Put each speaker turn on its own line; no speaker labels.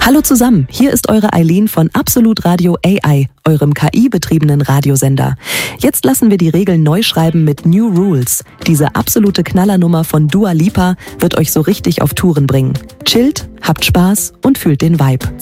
Hallo zusammen, hier ist eure Eileen von Absolut Radio AI, eurem KI-betriebenen Radiosender. Jetzt lassen wir die Regeln neu schreiben mit New Rules. Diese absolute Knallernummer von Dua Lipa wird euch so richtig auf Touren bringen. Chillt, habt Spaß und fühlt den Vibe.